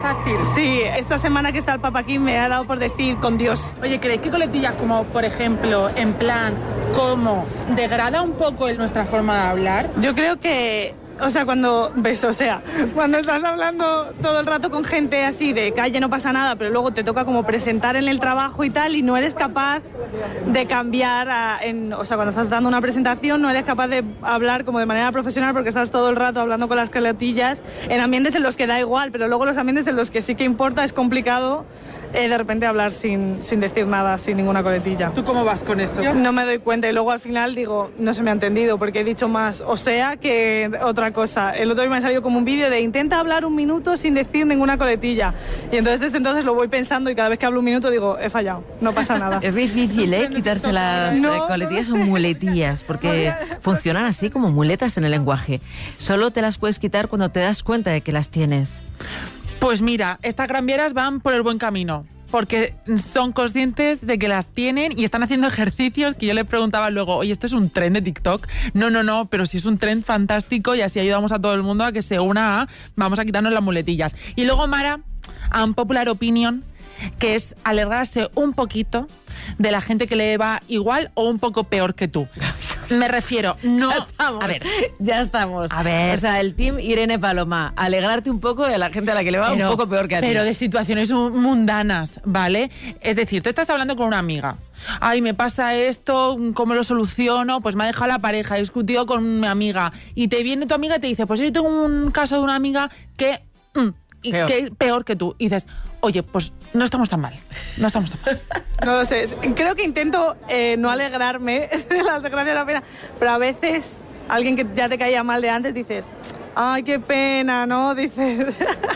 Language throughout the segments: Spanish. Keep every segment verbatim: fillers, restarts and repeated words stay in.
táctil. Sí, esta semana que está el Papa aquí me ha dado por decir con Dios. Oye, ¿creéis que coletillas como, por ejemplo, en plan, como degrada un poco nuestra forma de hablar? Yo creo que... O sea, cuando ves, o sea, cuando estás hablando todo el rato con gente así de calle no pasa nada, pero luego te toca como presentar en el trabajo y tal y no eres capaz de cambiar, a, en, o sea, cuando estás dando una presentación no eres capaz de hablar como de manera profesional porque estás todo el rato hablando con las coletillas en ambientes en los que da igual, pero luego los ambientes en los que sí que importa es complicado eh, de repente hablar sin, sin decir nada, sin ninguna coletilla. ¿Tú cómo vas con esto? No me doy cuenta y luego al final digo, no se me ha entendido porque he dicho más o sea que otra cosa. El otro día me ha salido como un vídeo de intenta hablar un minuto sin decir ninguna coletilla. Y entonces desde entonces lo voy pensando y cada vez que hablo un minuto digo, he fallado, no pasa nada. Es difícil, ¿eh? Quitarse las no, eh, coletillas no o muletillas, porque funcionan así como muletas en el lenguaje. Solo te las puedes quitar cuando te das cuenta de que las tienes. Pues mira, estas granvieras van por el buen camino, porque son conscientes de que las tienen y están haciendo ejercicios que yo le preguntaba luego, oye, ¿esto es un tren de TikTok? No, no, no, pero sí es un tren fantástico y así ayudamos a todo el mundo a que se una a vamos a quitarnos las muletillas. Y luego Mara, a un popular opinion, que es alegrarse un poquito de la gente que le va igual o un poco peor que tú. Me refiero, no... Ya estamos. A ver, ya estamos. A ver. O sea, el team Irene Paloma, alegrarte un poco de la gente a la que le va pero, un poco peor que a ti. Pero de situaciones mundanas, ¿vale? Es decir, tú estás hablando con una amiga. Ay, me pasa esto, ¿cómo lo soluciono? Pues me ha dejado la pareja, he discutido con mi amiga. Y te viene tu amiga y te dice, pues yo tengo un caso de una amiga que... Mm, y peor. que peor que tú. Y dices, oye, pues no estamos tan mal. No estamos tan mal. No lo sé. Creo que intento eh, no alegrarme de las desgracias de la pena, pero a veces alguien que ya te caía mal de antes dices, ay, qué pena, ¿no? Dices...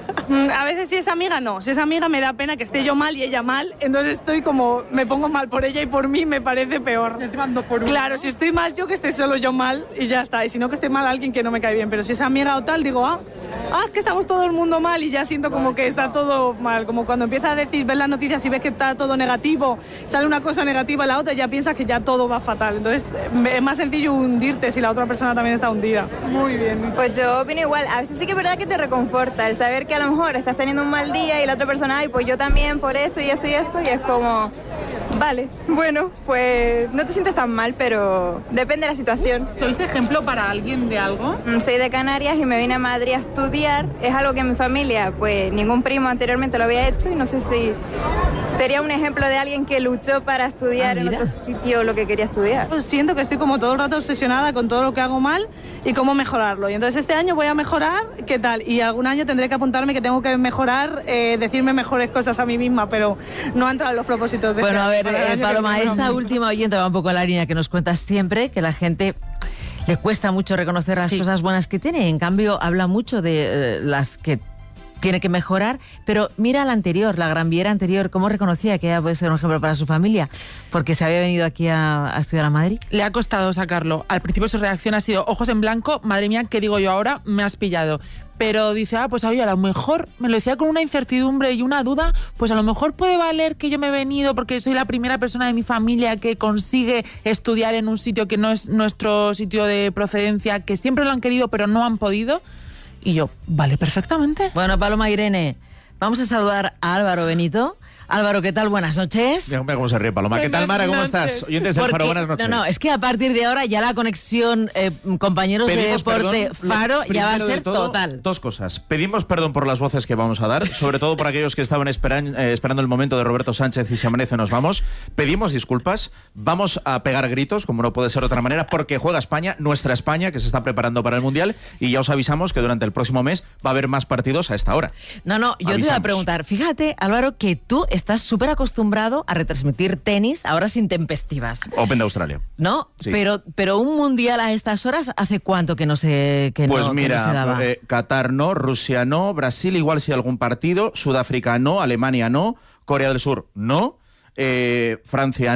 A veces si es amiga, no. Si es amiga me da pena que esté yo mal y ella mal, entonces estoy como, me pongo mal por ella y por mí me parece peor. Te mando por uno, claro, ¿no? si estoy mal yo, que esté solo yo mal y ya está. Y si no, que esté mal alguien que no me cae bien. Pero si es amiga o tal, digo, ah, ah, que estamos todo el mundo mal y ya siento como que está todo mal. Como cuando empiezas a decir, ves las noticias y ves que está todo negativo, sale una cosa negativa y la otra y ya piensas que ya todo va fatal. Entonces es más sencillo hundirte si la otra persona también está hundida. Muy bien. Pues yo opino igual. A veces sí que es verdad que te reconforta el saber que a lo mejor estás teniendo un mal día y la otra persona, ay, pues yo también por esto y esto y esto, y es como, vale, bueno, pues no te sientes tan mal, pero depende de la situación. ¿Sois ejemplo para alguien de algo? Soy de Canarias y me vine a Madrid a estudiar. Es algo que en mi familia, pues ningún primo anteriormente lo había hecho y no sé si sería un ejemplo de alguien que luchó para estudiar ah, en otro sitio lo que quería estudiar. Pues siento que estoy como todo el rato obsesionada con todo lo que hago mal y cómo mejorarlo. Y entonces este año voy a mejorar, ¿qué tal? Y algún año tendré que apuntarme que tengo que mejorar, eh, decirme mejores cosas a mí misma, pero no entran en los propósitos de Bueno, este a ver, eh, Paloma, esta última oyente va un poco a la línea que nos cuentas siempre, que la gente le cuesta mucho reconocer las sí. cosas buenas que tiene. En cambio, habla mucho de eh, las que tiene que mejorar, pero mira la anterior, la granviera anterior, ¿cómo reconocía que ella puede ser un ejemplo para su familia? Porque se había venido aquí a, a estudiar a Madrid. Le ha costado sacarlo. Al principio su reacción ha sido ojos en blanco, madre mía, ¿qué digo yo ahora? Me has pillado. Pero dice, ah, pues oye, a lo mejor, me lo decía con una incertidumbre y una duda, pues a lo mejor puede valer que yo me he venido porque soy la primera persona de mi familia que consigue estudiar en un sitio que no es nuestro sitio de procedencia, que siempre lo han querido pero no han podido. Y yo, vale, perfectamente. Bueno, Paloma, Irene, vamos a saludar a Álvaro Benito. Álvaro, ¿qué tal? Buenas noches. Déjame cómo se ríe, Paloma. ¿Qué tal, Mara? ¿Cómo estás? Oyentes del Faro, buenas noches. No, no, es que a partir de ahora ya la conexión eh, compañeros Pedimos de deporte perdón, Faro ya va a ser todo, total. Dos cosas. Pedimos perdón por las voces que vamos a dar, sobre todo por aquellos que estaban esperan, eh, esperando el momento de Roberto Sánchez y se amanece, nos vamos. Pedimos disculpas. Vamos a pegar gritos, como no puede ser de otra manera, porque juega España, nuestra España, que se está preparando para el Mundial, y ya os avisamos que durante el próximo mes va a haber más partidos a esta hora. No, no, yo avisamos. Te iba a preguntar, fíjate, Álvaro, que tú estás súper acostumbrado a retransmitir tenis a horas intempestivas. Open de Australia. ¿No? Sí. Pero, pero un mundial a estas horas, ¿hace cuánto que no se, que pues no, mira, que no se daba? Eh, Qatar no, Rusia no, Brasil igual si algún partido, Sudáfrica no, Alemania no, Corea del Sur no, eh, Francia no,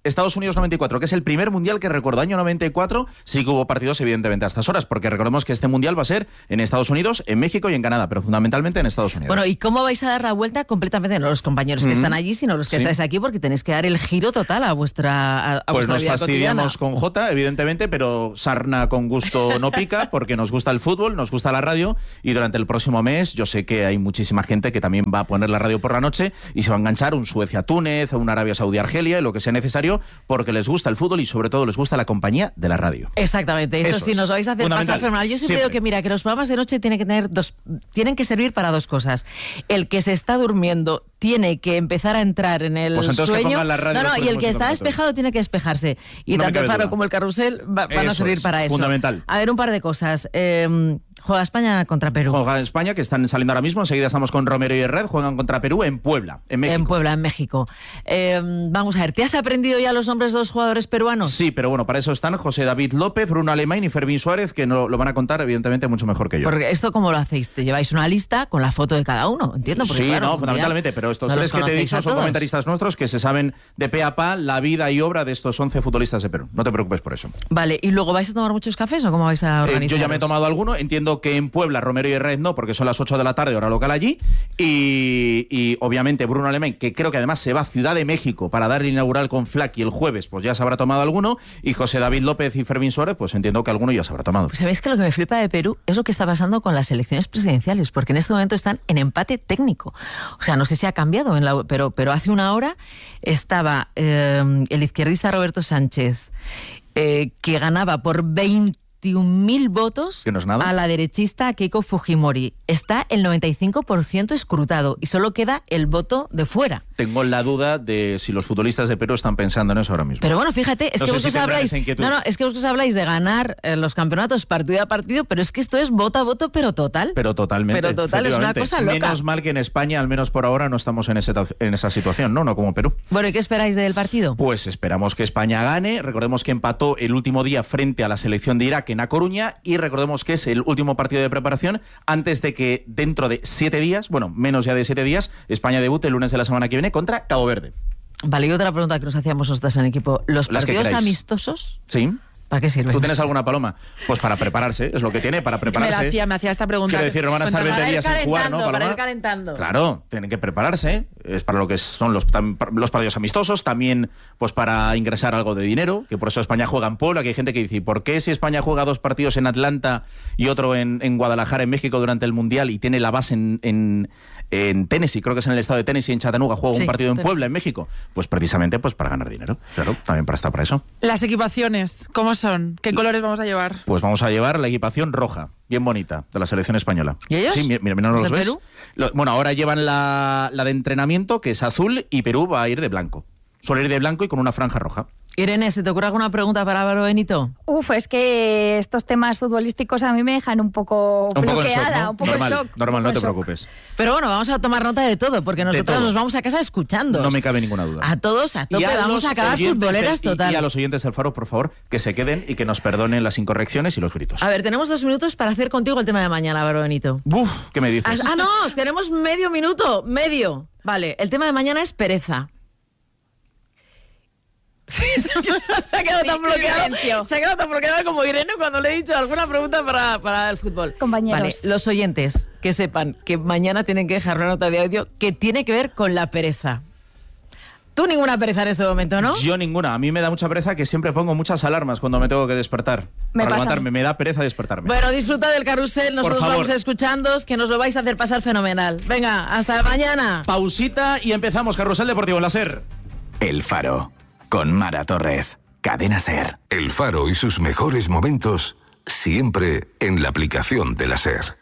Estados Unidos noventa y cuatro, que es el primer mundial que recuerdo. Año noventa y cuatro, sí que hubo partidos evidentemente a estas horas, porque recordemos que este mundial va a ser en Estados Unidos, en México y en Canadá, pero fundamentalmente en Estados Unidos. Bueno, ¿y cómo vais a dar la vuelta completamente? No los compañeros que mm-hmm. están allí, sino los que sí. estáis aquí, porque tenéis que dar el giro total a vuestra a, a Pues vuestra nos vida fastidiamos cotidiana. con Jota, evidentemente, pero sarna con gusto no pica, porque nos gusta el fútbol, nos gusta la radio, y durante el próximo mes yo sé que hay muchísima gente que también va a poner la radio por la noche y se va a enganchar un Suecia-Túnez, un Arabia Saudí-Argelia, lo que sea necesario, porque les gusta el fútbol y sobre todo les gusta la compañía de la radio. Exactamente, eso, eso sí, nos vais a hacer pasar fenomenal. Yo siempre, siempre digo que mira, que los programas de noche tienen que tener dos, tienen que servir para dos cosas. El que se está durmiendo tiene que empezar a entrar en el pues sueño. La radio no, no, y el que está despejado tiene que despejarse. Y no tanto el Faro duda. como el Carrusel va, van a servir es, para eso. Fundamental. A ver, un par de cosas. Eh, juega España contra Perú. Juega España, que están saliendo ahora mismo. Enseguida estamos con Romero y Red. Juegan contra Perú en Puebla, en México. En Puebla, en México. Eh, vamos a ver, ¿te has aprendido ya los nombres de los jugadores peruanos? Sí, pero bueno, para eso están José David López, Bruno Alemán y Fermín Suárez, que no, lo van a contar, evidentemente, mucho mejor que yo. Porque esto, ¿cómo lo hacéis? ¿Te lleváis una lista con la foto de cada uno? Entiendo. Porque, sí, claro, no, fundamentalmente, pero estos no tres que te he dicho son comentaristas nuestros que se saben de pe a pa la vida y obra de estos once futbolistas de Perú. No te preocupes por eso. Vale, ¿y luego vais a tomar muchos cafés o cómo vais a organizar? Eh, yo ya me he tomado alguno. Entiendo que en Puebla, Romero y Red no, porque son las ocho de la tarde, hora local allí. Y, y obviamente Bruno Alemán, que creo que además se va a Ciudad de México para dar el inaugural con Flaky el jueves, pues ya se habrá tomado alguno. Y José David López y Fermín Suárez, pues entiendo que alguno ya se habrá tomado. Pues sabéis que lo que me flipa de Perú es lo que está pasando con las elecciones presidenciales, porque en este momento están en empate técnico. O sea, no sé si ha cambiado, en la, pero, pero hace una hora estaba eh, el izquierdista Roberto Sánchez, eh, que ganaba por veintiún mil votos no es nada. a la derechista Keiko Fujimori. Está el noventa y cinco por ciento escrutado y solo queda el voto de fuera. Tengo la duda de si los futbolistas de Perú están pensando en eso ahora mismo. Pero bueno, fíjate, es no que sé vosotros si habláis, no, no, es que vosotros habláis de ganar eh, los campeonatos partido a partido, pero es que esto es voto a voto, pero total. Pero totalmente. Pero total, es una cosa loca. Menos mal que en España, al menos por ahora, no estamos en, ese, en esa situación, ¿no? No como Perú. Bueno, ¿y qué esperáis del partido? Pues esperamos que España gane. Recordemos que empató el último día frente a la selección de Irak en A Coruña y recordemos que es el último partido de preparación antes de que dentro de siete días, bueno, menos ya de siete días, España debute el lunes de la semana que viene contra Cabo Verde. Vale, y otra pregunta que nos hacíamos nosotros en equipo. ¿Los Las partidos amistosos? Sí. ¿Para qué sirven? ¿Tú tienes alguna paloma? Pues para prepararse, es lo que tiene, para prepararse. Me, la hacía, me hacía esta pregunta. Quiero decir, no van a estar veinte días sin jugar, ¿no, Paloma? Para ir calentando. Claro, tienen que prepararse, es para lo que son los, los partidos amistosos, también pues para ingresar algo de dinero, que por eso España juega en Puebla, que hay gente que dice, ¿por qué si España juega dos partidos en Atlanta y otro en, en Guadalajara, en México, durante el Mundial, y tiene la base en, en, en Tennessee, creo que es en el estado de Tennessee, en Chattanooga, juega sí, un partido en Tennessee. Puebla, en México? Pues precisamente pues para ganar dinero, claro, también para estar para eso. Las equipaciones, ¿cómo son? ¿Qué colores vamos a llevar? Pues vamos a llevar la equipación roja, bien bonita, de la selección española. ¿Y ellos? Sí, mira, mira ¿no los ves? Perú? Lo, bueno, ahora llevan la, la de entrenamiento, que es azul, y Perú va a ir de blanco. Suele ir de blanco y con una franja roja. Irene, ¿se te ocurre alguna pregunta para Álvaro Benito? Uf, es que estos temas futbolísticos a mí me dejan un poco un bloqueada, poco en shock, ¿no? un poco normal, en shock. Normal, no te shock. preocupes. Pero bueno, vamos a tomar nota de todo, porque nosotros nos vamos a casa escuchando. No me cabe ninguna duda. A todos, a tope, a vamos a acabar futboleras del, total. Y, y a los oyentes del Faro, por favor, que se queden y que nos perdonen las incorrecciones y los gritos. A ver, tenemos dos minutos para hacer contigo el tema de mañana, Álvaro Benito. Uf, ¿qué me dices? Ah, no, tenemos medio minuto, medio. Vale, el tema de mañana es pereza. Sí, se, se ha quedado tan bloqueado. Se ha quedado tan bloqueado como Irene cuando le he dicho alguna pregunta para, para el fútbol. Compañeros. Vale, los oyentes que sepan que mañana tienen que dejar una nota de audio que tiene que ver con la pereza. Tú ninguna pereza en este momento, ¿no? Yo ninguna. A mí me da mucha pereza que siempre pongo muchas alarmas cuando me tengo que despertar. Me para pasa levantarme. Me da pereza despertarme. Bueno, disfruta del carrusel. Nosotros Por favor. vamos escuchando, que nos lo vais a hacer pasar fenomenal. Venga, hasta mañana. Pausita y empezamos. Carrusel Deportivo, la SER. El Faro, con Mara Torres. Cadena SER. El Faro y sus mejores momentos siempre en la aplicación de la SER.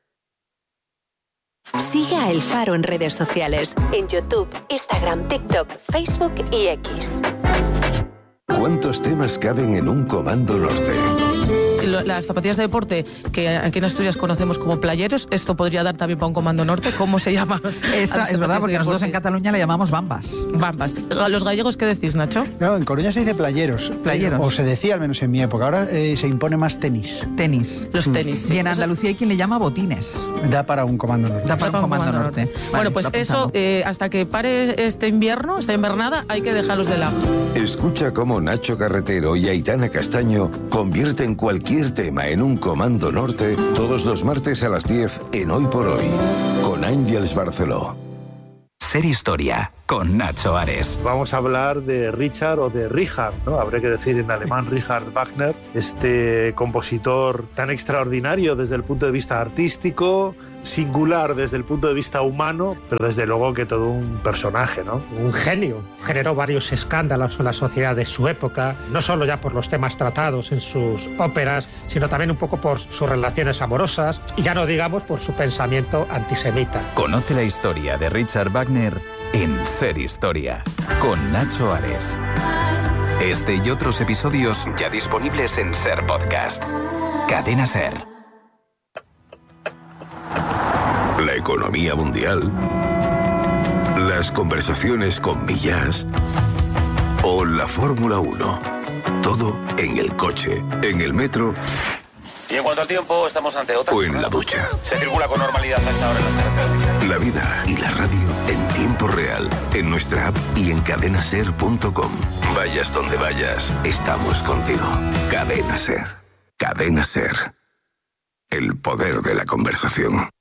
Siga a El Faro en redes sociales, en YouTube, Instagram, TikTok, Facebook y X. ¿Cuántos temas caben en un Comando Norte? Los lo- las zapatillas de deporte, que aquí en Asturias conocemos como playeros, esto podría dar también para un comando norte. ¿Cómo se llama? Esta, es verdad, porque nosotros en Cataluña le llamamos bambas. Bambas. ¿Los gallegos qué decís, Nacho? No, en Coruña se dice playeros. Playeros. O se decía al menos en mi época. Ahora eh, se impone más tenis. Tenis. Los tenis. Sí. Y en Andalucía hay quien le llama botines. Da para un comando norte. Da para un comando norte. Vale, Bueno, pues está eso, pensando. eh, hasta que pare este invierno, esta invernada, hay que dejarlos de lado. Escucha cómo Nacho Carretero y Aitana Castaño convierten cualquier tema en un comando norte todos los martes a las diez en Hoy por Hoy, con Ángels Barceló. Ser Historia, con Nacho Ares. Vamos a hablar de Richard o de Richard, ¿no? Habría que decir en alemán Richard Wagner, este compositor tan extraordinario desde el punto de vista artístico, singular desde el punto de vista humano, pero desde luego que todo un personaje, ¿no? Un genio. Generó varios escándalos en la sociedad de su época, no solo ya por los temas tratados en sus óperas, sino también un poco por sus relaciones amorosas y ya no digamos por su pensamiento antisemita. Conoce la historia de Richard Wagner en Ser Historia, con Nacho Ares. Este y otros episodios ya disponibles en Ser Podcast. Cadena Ser. La economía mundial, las conversaciones con Millás o la Fórmula uno. Todo en el coche, en el metro Y en cuanto al tiempo, estamos ante otra. o en la ducha. Se circula con normalidad a esta hora en las carreteras. La vida y la radio en tiempo real, en nuestra app y en cadenaser punto com. Vayas donde vayas, estamos contigo. Cadena Ser. Cadena Ser. El poder de la conversación.